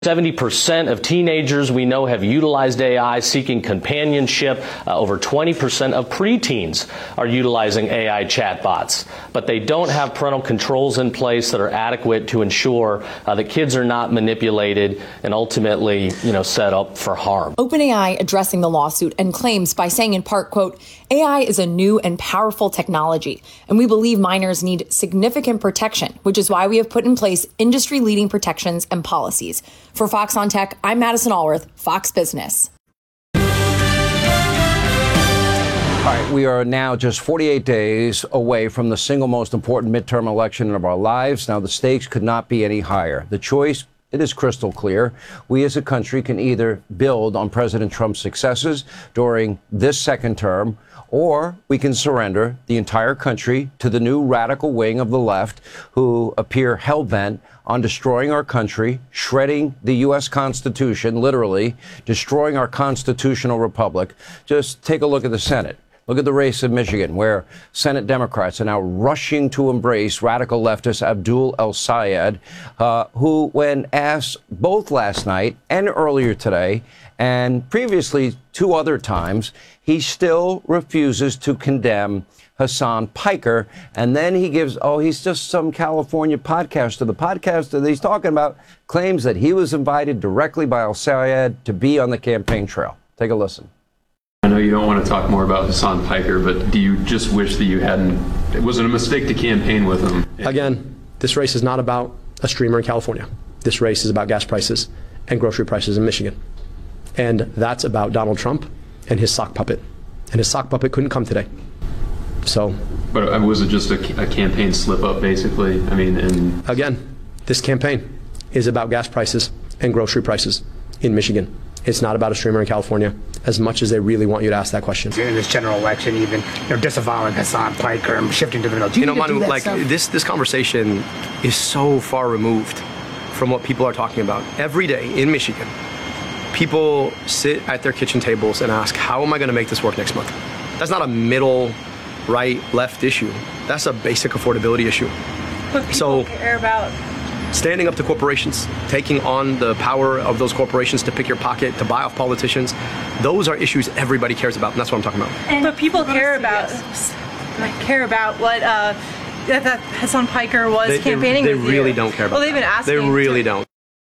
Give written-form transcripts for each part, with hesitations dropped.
70% of teenagers we know have utilized AI seeking companionship. Over 20% of preteens are utilizing AI chatbots, but they don't have parental controls in place that are adequate to ensure that kids are not manipulated and ultimately, set up for harm. OpenAI addressing the lawsuit and claims by saying in part, quote, AI is a new and powerful technology, and we believe minors need significant protection, which is why we have put in place industry-leading protections and policies. For Fox on Tech, I'm Madison Allworth, Fox Business. All right, we are now just 48 days away from the single most important midterm election of our lives. Now, the stakes could not be any higher. The choice, it is crystal clear. We as a country can either build on President Trump's successes during this second term, or we can surrender the entire country to the new radical wing of the left who appear hell-bent on destroying our country, shredding the U.S. Constitution, literally destroying our constitutional republic. Just take a look at the Senate. Look at the race in Michigan, where Senate Democrats are now rushing to embrace radical leftist Abdul El-Sayed, who, when asked both last night and earlier today, and previously 2 other times, he still refuses to condemn Hasan Piker. And then he gives, he's just some California podcaster. The podcaster that he's talking about claims that he was invited directly by El-Sayed to be on the campaign trail. Take a listen. I know you don't want to talk more about Hasan Piker, but do you just wish that you hadn't, was it a mistake to campaign with him? Again, this race is not about a streamer in California. This race is about gas prices and grocery prices in Michigan. And that's about Donald Trump and his sock puppet. And his sock puppet couldn't come today. So. But was it just a campaign slip up, basically? I mean, and again, this campaign is about gas prices and grocery prices in Michigan. It's not about a streamer in California, as much as they really want you to ask that question. In this general election, even disavowing Hasan Piker and shifting to the middle. Manu, like this conversation is so far removed from what people are talking about. Every day in Michigan, people sit at their kitchen tables and ask, how am I going to make this work next month? That's not a middle, right, left issue. That's a basic affordability issue. But people care about standing up to corporations, taking on the power of those corporations to pick your pocket, to buy off politicians. Those are issues everybody cares about, and that's what I'm talking about. But people care about what that Hasan Piker was campaigning with. They really don't care about Well, they've been asking. They really don't.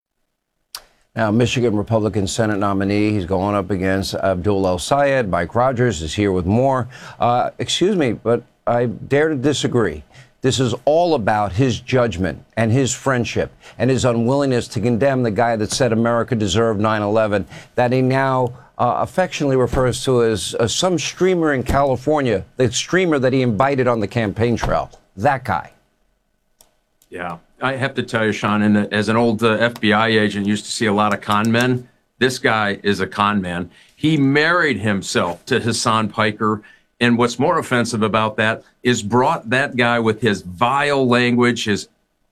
Now, Michigan Republican Senate nominee, he's going up against Abdul El-Sayed. Mike Rogers is here with more. Excuse me, but I dare to disagree. This is all about his judgment and his friendship and his unwillingness to condemn the guy that said America deserved 9/11, that he now affectionately refers to as some streamer in California, the streamer that he invited on the campaign trail. That guy. Yeah, I have to tell you, Sean, and as an old FBI agent, used to see a lot of con men. This guy is a con man. He married himself to Hasan Piker. And what's more offensive about that is brought that guy with his vile language, his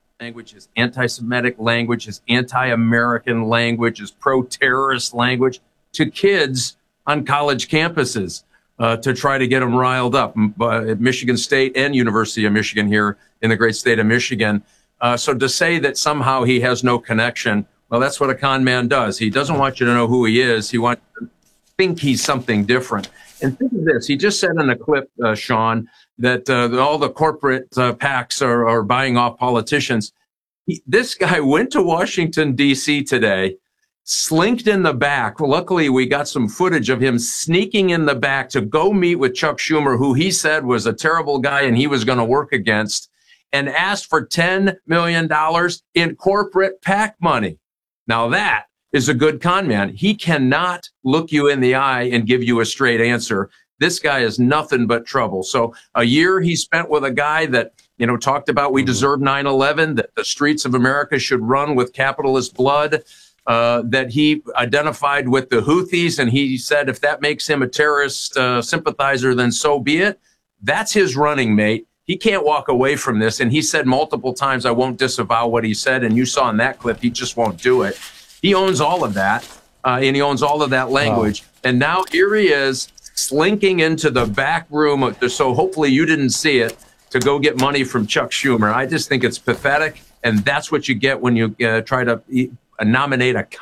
anti-Semitic language, his anti-American language, his pro-terrorist language to kids on college campuses to try to get them riled up at Michigan State and University of Michigan here in the great state of Michigan. So to say that somehow he has no connection, well, that's what a con man does. He doesn't want you to know who he is. He wants you to think he's something different. And think of this. He just said in a clip, Sean, that all the corporate PACs are buying off politicians. This guy went to Washington, D.C. today, slinked in the back. Luckily, we got some footage of him sneaking in the back to go meet with Chuck Schumer, who he said was a terrible guy and he was going to work against, and asked for $10 million in corporate PAC money. Now that is a good con man. He cannot look you in the eye and give you a straight answer. This guy is nothing but trouble. So a year he spent with a guy that, talked about we deserve 9/11, that the streets of America should run with capitalist blood, that he identified with the Houthis. And he said, if that makes him a terrorist sympathizer, then so be it. That's his running mate. He can't walk away from this. And he said multiple times, I won't disavow what he said. And you saw in that clip, he just won't do it. He owns all of that, and he owns all of that language. Wow. And now here he is slinking into the back room, so hopefully you didn't see it, to go get money from Chuck Schumer. I just think it's pathetic, and that's what you get when you try to nominate a